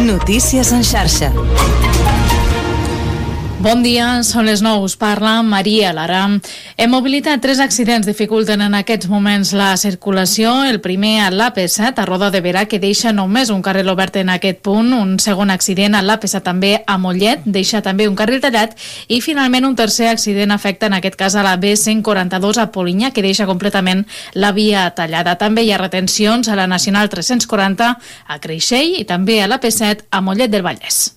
Notícies en xarxa. Bon dia, són les 9, us parla Maria Lara. En mobilitat, 3 accidents dificulten en aquests moments la circulació. El primer a l'AP7, a Roda de Berà, que deixa només un carril obert en aquest punt. Un segon accident a l'AP7 també a Mollet, deixa també un carril tallat. I finalment un tercer accident afecta en aquest cas a la B142 a Polinyà, que deixa completament la via tallada. També hi ha retencions a la Nacional 340 a Creixell i també a l'AP7 a Mollet del Vallès.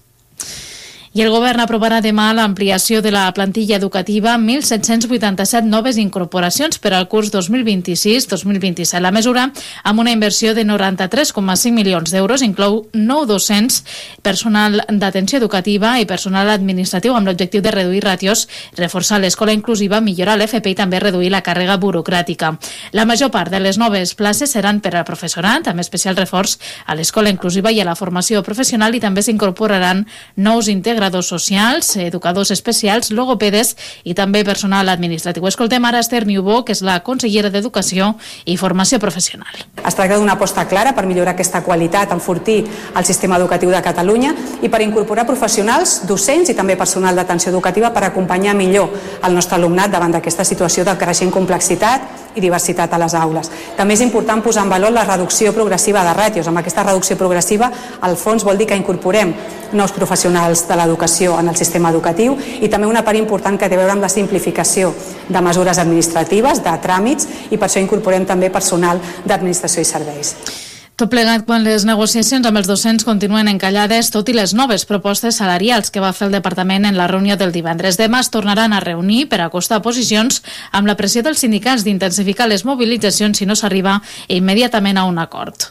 I el govern aprovarà demà l'ampliació de la plantilla educativa amb 1.787 noves incorporacions per al curs 2026-2027. La mesura, amb una inversió de 93,5 milions d'euros, inclou 9 docents, personal d'atenció educativa i personal administratiu amb l'objectiu de reduir ràtios, reforçar l'escola inclusiva, millorar l'FP i també reduir la càrrega burocràtica. La major part de les noves places seran per al professorat, amb especial reforç a l'escola inclusiva i a la formació professional, i també s'incorporaran nous integradors socials, educadors especials, logopedes i també personal administratiu. Escoltem ara Esther Niubó, que és la consellera d'Educació i Formació Professional. Es tracta d'una aposta clara per millorar aquesta qualitat, enfortir el sistema educatiu de Catalunya i per incorporar professionals, docents i també personal d'atenció educativa per acompanyar millor el nostre alumnat davant d'aquesta situació de creixent complexitat i diversitat a les aules. També és important posar en valor la reducció progressiva de ràtios. Amb aquesta reducció progressiva, al fons vol dir que incorporem nous professionals de l'educació en el sistema educatiu i també una part important que té a veure amb la simplificació de mesures administratives, de tràmits, i per això incorporem també personal d'administració i serveis. Tot plegat quan les negociacions amb els docents continuen encallades, tot i les noves propostes salarials que va fer el departament en la reunió del divendres. Demà es tornaran a reunir per acostar posicions amb la pressió dels sindicats d'intensificar les mobilitzacions si no s'arriba immediatament a un acord.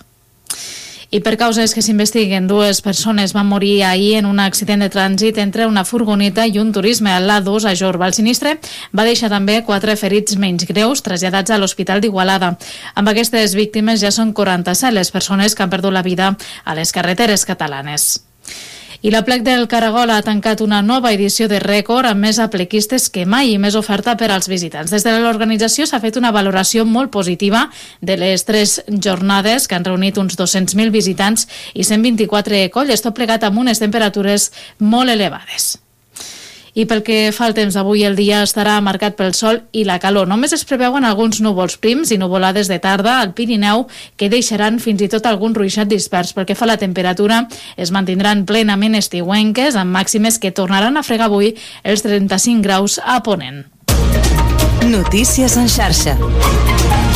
I per causes que s'investiguen, 2 persones van morir ahir en un accident de trànsit entre una furgoneta i un turisme a l'A2 a Jorba. El sinistre va deixar també 4 ferits menys greus traslladats a l'Hospital d'Igualada. Amb aquestes víctimes ja són 47 les persones que han perdut la vida a les carreteres catalanes. I l'Aplec del Caragol ha tancat una nova edició de rècord amb més aplequistes que mai i més oferta per als visitants. Des de l'organització s'ha fet una valoració molt positiva de les 3 jornades que han reunit uns 200.000 visitants i 124 colles, tot plegat amb unes temperatures molt elevades. I pel que fa al temps d'avui, el dia estarà marcat pel sol i la calor. Només es preveuen alguns núvols prims i nuvolades de tarda al Pirineu que deixaran fins i tot algun ruixat dispers. Pel que fa a la temperatura, es mantindran plenament estiuenques amb màximes que tornaran a fregar avui els 35 graus a Ponent. Notícies en xarxa.